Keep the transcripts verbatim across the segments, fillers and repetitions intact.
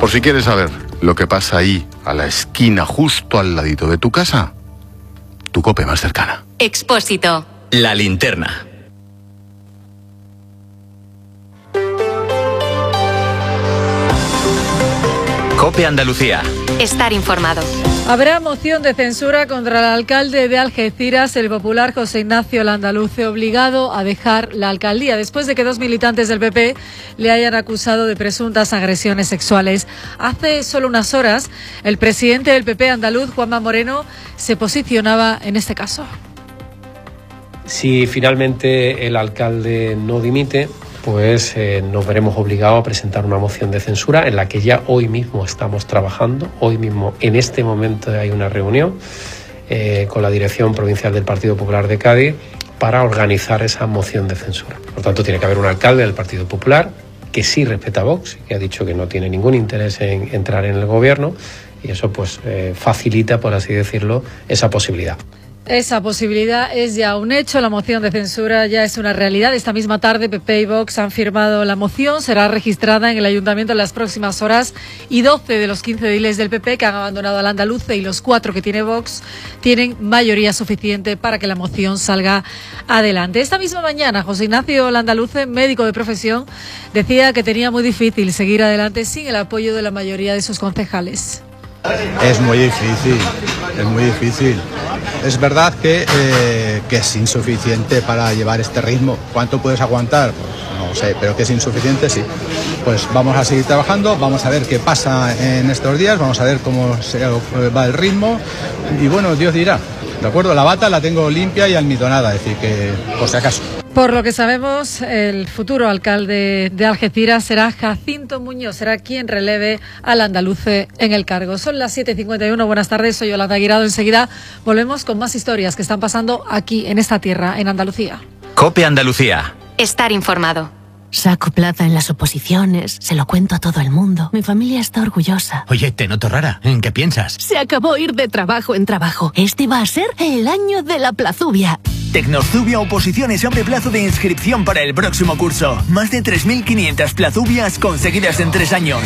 Por si quieres saber lo que pasa ahí, a la esquina, justo al ladito de tu casa, tu COPE más cercana. Expósito. La linterna. COPE Andalucía. Estar informado. Habrá moción de censura contra el alcalde de Algeciras, el popular José Ignacio Landaluce, obligado a dejar la alcaldía después de que dos militantes del P P le hayan acusado de presuntas agresiones sexuales. Hace solo unas horas, el presidente del P P andaluz, Juanma Moreno, se posicionaba en este caso. Si finalmente el alcalde no dimite, pues eh, nos veremos obligados a presentar una moción de censura en la que ya hoy mismo estamos trabajando. Hoy mismo, en este momento, hay una reunión eh, con la dirección provincial del Partido Popular de Cádiz para organizar esa moción de censura. Por tanto, tiene que haber un alcalde del Partido Popular que sí respeta a Vox, que ha dicho que no tiene ningún interés en entrar en el gobierno, y eso pues eh, facilita, por así decirlo, esa posibilidad. Esa posibilidad es ya un hecho, la moción de censura ya es una realidad. Esta misma tarde P P y Vox han firmado la moción, será registrada en el Ayuntamiento en las próximas horas y doce de los quince ediles del P P que han abandonado al Andaluce y los cuatro que tiene Vox tienen mayoría suficiente para que la moción salga adelante. Esta misma mañana José Ignacio Landaluce, médico de profesión, decía que tenía muy difícil seguir adelante sin el apoyo de la mayoría de sus concejales. Es muy difícil, es muy difícil. Es verdad que, eh, que es insuficiente para llevar este ritmo. ¿Cuánto puedes aguantar? Pues no sé, pero que es insuficiente, sí. Pues vamos a seguir trabajando, vamos a ver qué pasa en estos días, vamos a ver cómo se va el ritmo y bueno, Dios dirá. ¿De acuerdo? La bata la tengo limpia y almidonada, es decir, que por si acaso. Por lo que sabemos, el futuro alcalde de Algeciras será Jacinto Muñoz, será quien releve al Landaluce en el cargo. Son las siete y cincuenta y uno, buenas tardes, soy Yolanda Guirado. Enseguida volvemos con más historias que están pasando aquí en esta tierra, en Andalucía. COPE Andalucía. Estar informado. Saco plaza en las oposiciones, se lo cuento a todo el mundo. Mi familia está orgullosa. Oye, te noto rara. ¿En qué piensas? Se acabó ir de trabajo en trabajo. Este va a ser el año de la plazubia. Tecnozubia Oposiciones abre plazo de inscripción para el próximo curso. Más de tres mil quinientas plazubias conseguidas en tres años.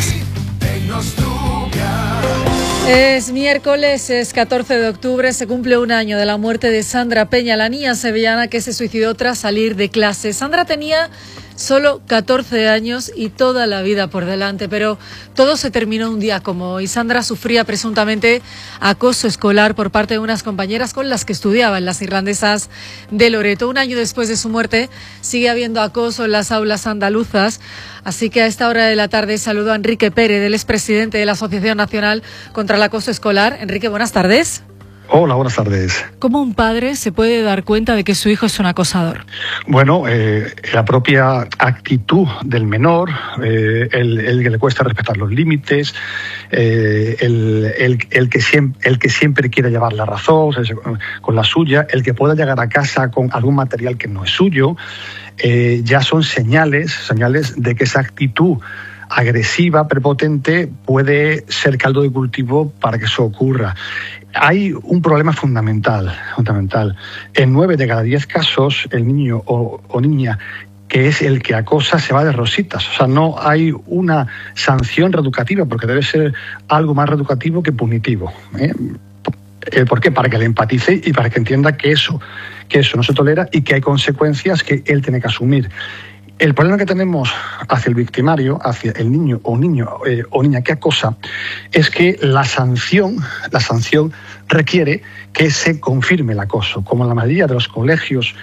Es miércoles, es catorce de octubre, se cumple un año de la muerte de Sandra Peña, la niña sevillana que se suicidó tras salir de clase. Sandra tenía solo catorce años y toda la vida por delante, pero todo se terminó un día como hoy. Sandra sufría presuntamente acoso escolar por parte de unas compañeras con las que estudiaba en las irlandesas de Loreto. Un año después de su muerte sigue habiendo acoso en las aulas andaluzas, así que a esta hora de la tarde saludo a Enrique Pérez, el expresidente de la Asociación Nacional contra el Acoso Escolar. Enrique, buenas tardes. Hola, buenas tardes. ¿Cómo un padre se puede dar cuenta de que su hijo es un acosador? Bueno, eh, la propia actitud del menor, eh, el, el que le cuesta respetar los límites, eh, el, el, el, que siempre, el que siempre quiere llevar la razón con la suya, el que pueda llegar a casa con algún material que no es suyo, eh, ya son señales, señales de que esa actitud agresiva, prepotente, puede ser caldo de cultivo para que eso ocurra. Hay un problema fundamental, fundamental. En nueve de cada diez casos, el niño o, o niña que es el que acosa se va de rositas. O sea, no hay una sanción reeducativa, porque debe ser algo más reeducativo que punitivo, ¿eh? ¿Por qué? Para que le empatice y para que entienda que eso, que eso no se tolera y que hay consecuencias que él tiene que asumir. El problema que tenemos hacia el victimario, hacia el niño o niño eh, o niña que acosa, es que la sanción, la sanción requiere que se confirme el acoso. Como en la mayoría de los colegios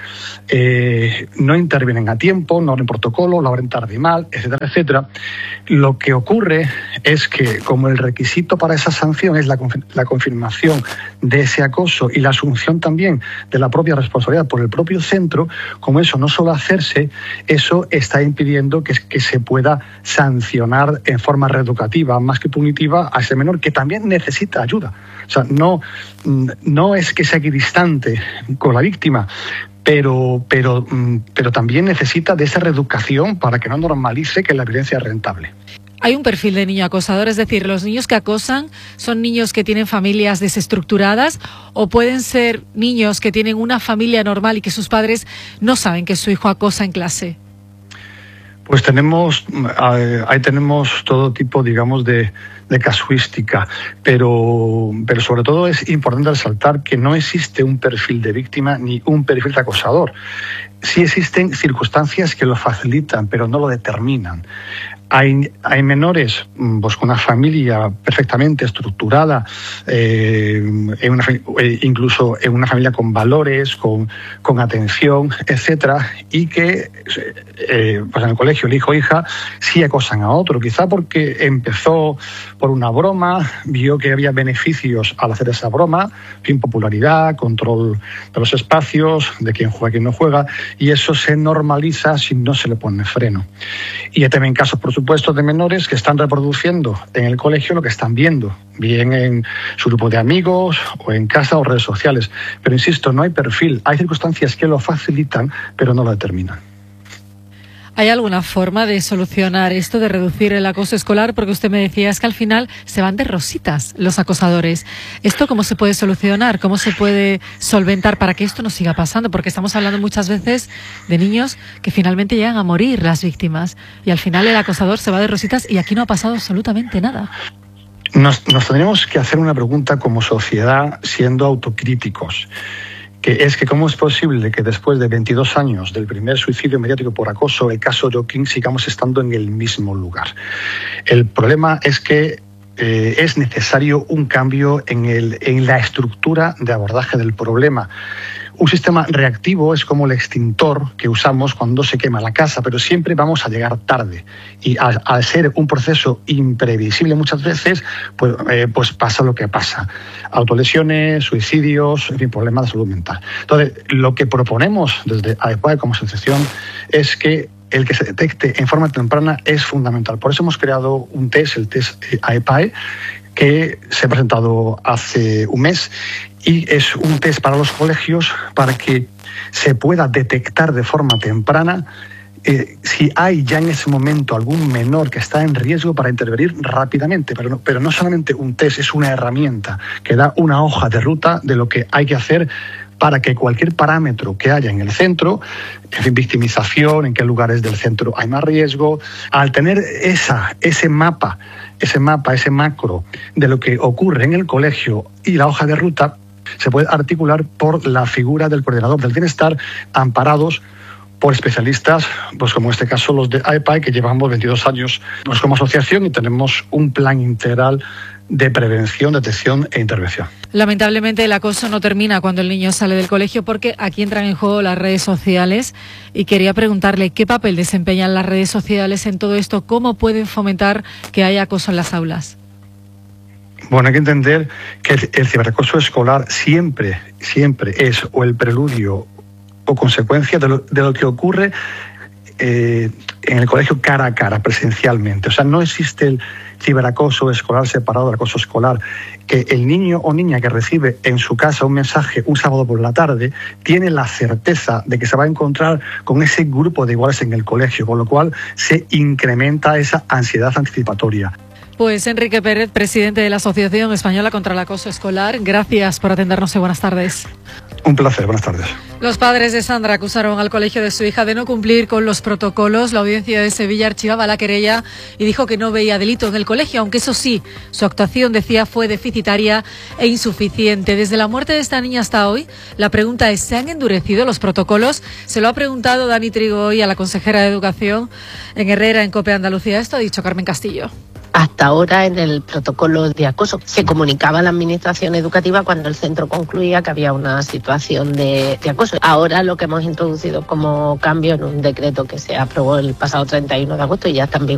eh, no intervienen a tiempo, no abren protocolo, lo abren tarde y mal, etcétera, etcétera, lo que ocurre es que como el requisito para esa sanción es la, conf- la confirmación de ese acoso y la asunción también de la propia responsabilidad por el propio centro, como eso no suele hacerse, eso está impidiendo que, que se pueda sancionar en forma reeducativa, más que punitiva, a ese menor que también necesita ayuda. O sea, no, no es que sea equidistante con la víctima, pero, pero, pero también necesita de esa reeducación para que no normalice que la violencia es rentable. Hay un perfil de niño acosador, es decir, los niños que acosan son niños que tienen familias desestructuradas o pueden ser niños que tienen una familia normal y que sus padres no saben que su hijo acosa en clase. Pues tenemos, ahí tenemos todo tipo, digamos, de, de casuística, pero, pero sobre todo es importante resaltar que no existe un perfil de víctima ni un perfil de acosador. Sí existen circunstancias que lo facilitan, pero no lo determinan. Hay, hay menores pues, con una familia perfectamente estructurada, eh, en una, incluso en una familia con valores, con, con atención, etcétera, y que eh, pues en el colegio el hijo o hija sí acosan a otro, quizá porque empezó por una broma, vio que había beneficios al hacer esa broma, fin, popularidad, control de los espacios, de quién juega, quién no juega, y eso se normaliza si no se le pone freno. Y hay también casos, por supuesto, de menores que están reproduciendo en el colegio lo que están viendo, bien en su grupo de amigos o en casa o redes sociales. Pero insisto, no hay perfil, hay circunstancias que lo facilitan, pero no lo determinan. ¿Hay alguna forma de solucionar esto, de reducir el acoso escolar? Porque usted me decía, es que al final se van de rositas los acosadores. ¿Esto cómo se puede solucionar? ¿Cómo se puede solventar para que esto no siga pasando? Porque estamos hablando muchas veces de niños que finalmente llegan a morir las víctimas y al final el acosador se va de rositas y aquí no ha pasado absolutamente nada. Nos, nos tendríamos que hacer una pregunta como sociedad siendo autocríticos. Que es que cómo es posible que después de veintidós años del primer suicidio mediático por acoso, el caso Joaquín, sigamos estando en el mismo lugar. El problema es que eh, es necesario un cambio en, el, en la estructura de abordaje del problema. Un sistema reactivo es como el extintor que usamos cuando se quema la casa, pero siempre vamos a llegar tarde. Y al, al ser un proceso imprevisible muchas veces, pues, eh, pues pasa lo que pasa. Autolesiones, suicidios, en fin, problemas de salud mental. Entonces, lo que proponemos desde A E P A E como asociación es que el que se detecte en forma temprana es fundamental. Por eso hemos creado un test, el test A E P A E, que se ha presentado hace un mes y es un test para los colegios para que se pueda detectar de forma temprana eh, si hay ya en ese momento algún menor que está en riesgo para intervenir rápidamente. Pero no, pero no solamente un test, es una herramienta que da una hoja de ruta de lo que hay que hacer para que cualquier parámetro que haya en el centro, en fin, victimización, en qué lugares del centro hay más riesgo, al tener esa, ese mapa, ese mapa, ese macro de lo que ocurre en el colegio y la hoja de ruta, se puede articular por la figura del coordinador del bienestar, amparados por especialistas, pues como en este caso los de A E P A E, que llevamos veintidós años pues como asociación y tenemos un plan integral de prevención, detección e intervención. Lamentablemente el acoso no termina cuando el niño sale del colegio, porque aquí entran en juego las redes sociales, y quería preguntarle qué papel desempeñan las redes sociales en todo esto, cómo pueden fomentar que haya acoso en las aulas. Bueno, hay que entender que el, el ciberacoso escolar siempre, siempre es o el preludio o consecuencia de lo, de lo que ocurre eh, en el colegio cara a cara, presencialmente. O sea, no existe el ciberacoso escolar separado del acoso escolar. Que el niño o niña que recibe en su casa un mensaje un sábado por la tarde tiene la certeza de que se va a encontrar con ese grupo de iguales en el colegio, con lo cual se incrementa esa ansiedad anticipatoria. Pues Enrique Pérez, presidente de la Asociación Española contra el Acoso Escolar, gracias por atendernos y buenas tardes. Un placer, buenas tardes. Los padres de Sandra acusaron al colegio de su hija de no cumplir con los protocolos. La audiencia de Sevilla archivaba la querella y dijo que no veía delito en el colegio, aunque eso sí, su actuación, decía, fue deficitaria e insuficiente. Desde la muerte de esta niña hasta hoy, la pregunta es, ¿se han endurecido los protocolos? Se lo ha preguntado Dani Trigo hoy a la consejera de Educación en Herrera, en COPE Andalucía. Esto ha dicho Carmen Castillo. Hasta ahora, en el protocolo de acoso, se comunicaba a la administración educativa cuando el centro concluía que había una situación de, de acoso. Ahora lo que hemos introducido como cambio en un decreto que se aprobó el pasado treinta y uno de agosto y ya está en vigor